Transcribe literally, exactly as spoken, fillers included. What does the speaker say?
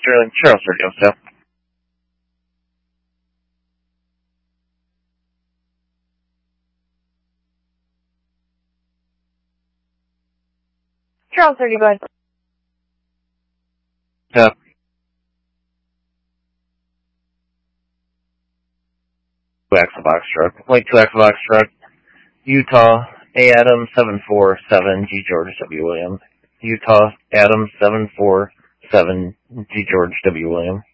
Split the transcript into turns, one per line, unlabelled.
Sterling, Charles Radio, so.
Charles thirty, go ahead.
Yeah. two Axle box truck. White two Axle box truck. Utah, A Adam seven four seven G George W William. Utah, Adam seven four seven G George W William.